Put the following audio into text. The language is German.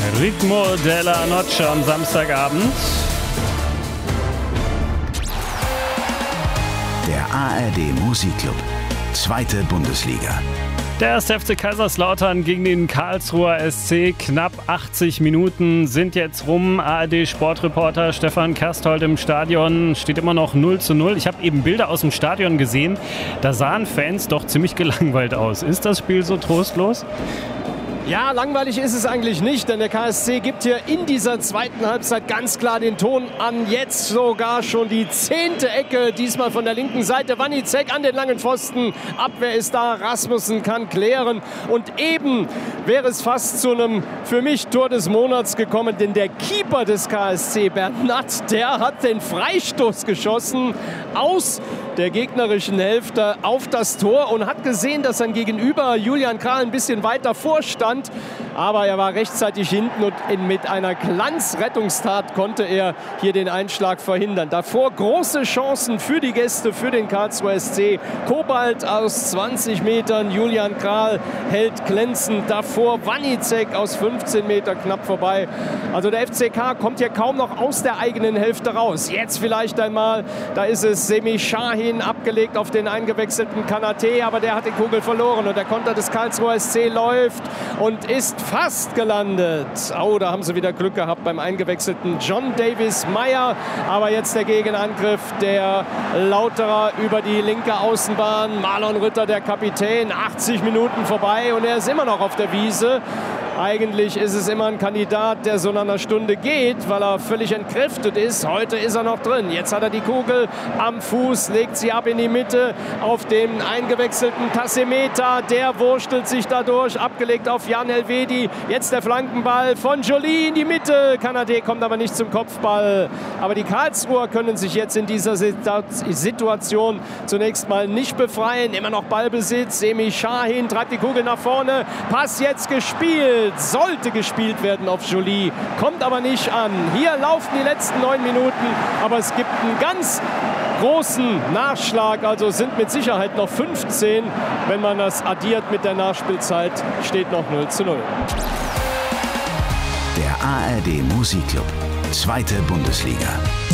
Ritmo della Noche am Samstagabend. Der ARD Musikclub, 2. Bundesliga. Der 1. FC Kaiserslautern gegen den Karlsruher SC. Knapp 80 Minuten sind jetzt rum. ARD-Sportreporter Stefan Kersthold im Stadion. Steht immer noch 0:0. Ich habe eben Bilder aus dem Stadion gesehen. Da sahen Fans doch ziemlich gelangweilt aus. Ist das Spiel so trostlos? Ja, langweilig ist es eigentlich nicht, denn der KSC gibt hier in dieser zweiten Halbzeit ganz klar den Ton an. Jetzt sogar schon die 10. Ecke, diesmal von der linken Seite. Wanicek an den langen Pfosten. Abwehr ist da, Rasmussen kann klären. Und eben wäre es fast zu einem, für mich, Tor des Monats gekommen, denn der Keeper des KSC, Bernat, der hat den Freistoß geschossen aus der gegnerischen Hälfte auf das Tor und hat gesehen, dass sein Gegenüber Julian Kral ein bisschen weiter vorstand. Aber er war rechtzeitig hinten und mit einer Glanzrettungstat konnte er hier den Einschlag verhindern. Davor große Chancen für die Gäste, für den Karlsruher SC. Kobalt aus 20 Metern, Julian Kral hält glänzend davor. Wanicek aus 15 Metern knapp vorbei. Also der FCK kommt hier kaum noch aus der eigenen Hälfte raus. Jetzt vielleicht einmal, da ist es Semih Şahin abgelegt auf den eingewechselten Kanate, aber der hat die Kugel verloren und der Konter des Karlsruher SC läuft und ist fast gelandet. Oh, da haben sie wieder Glück gehabt beim eingewechselten John Davis Meyer. Aber jetzt der Gegenangriff der Lauterer über die linke Außenbahn. Marlon Ritter, der Kapitän, 80 Minuten vorbei und er ist immer noch auf der Wiese. Eigentlich ist es immer ein Kandidat, der so nach einer Stunde geht, weil er völlig entkräftet ist. Heute ist er noch drin. Jetzt hat er die Kugel am Fuß, legt sie ab in die Mitte auf den eingewechselten Tassemeta. Der wurstelt sich dadurch, abgelegt auf Jan Helvedi. Jetzt der Flankenball von Joly in die Mitte. Kanade kommt aber nicht zum Kopfball. Aber die Karlsruher können sich jetzt in dieser Situation zunächst mal nicht befreien. Immer noch Ballbesitz. Semih Şahin treibt die Kugel nach vorne. Pass jetzt gespielt. Sollte gespielt werden auf Joly, kommt aber nicht an. Hier laufen die letzten 9 Minuten, aber es gibt einen ganz großen Nachschlag, also sind mit Sicherheit noch 15. Wenn man das addiert mit der Nachspielzeit, steht noch 0:0. Der ARD Musikclub, 2. Bundesliga.